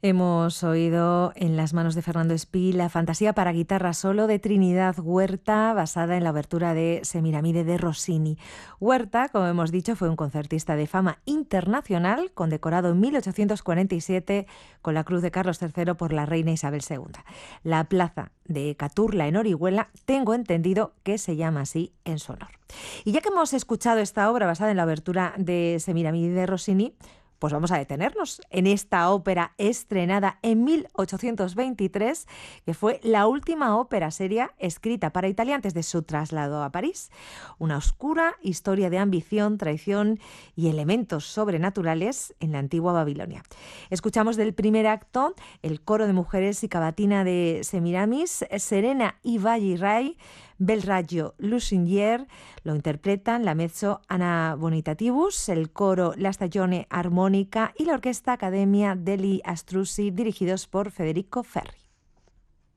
Hemos oído en las manos de Fernando Espí la fantasía para guitarra solo de Trinidad Huerta, basada en la obertura de Semiramide de Rossini. Huerta, como hemos dicho, fue un concertista de fama internacional, condecorado en 1847 con la Cruz de Carlos III por la reina Isabel II. La plaza de Caturla, en Orihuela, tengo entendido que se llama así en su honor. Y ya que hemos escuchado esta obra basada en la obertura de Semiramide de Rossini, pues vamos a detenernos en esta ópera estrenada en 1823, que fue la última ópera seria escrita para Italia antes de su traslado a París. Una oscura historia de ambición, traición y elementos sobrenaturales en la antigua Babilonia. Escuchamos del primer acto el coro de mujeres y cavatina de Semiramis, Serena y Rai, Bel Raggio Lusinghier, lo interpretan la mezzo Anna Bonitatibus, el coro La Stagione Armonica y la orquesta Accademia degli Astrusi, dirigidos por Federico Ferri.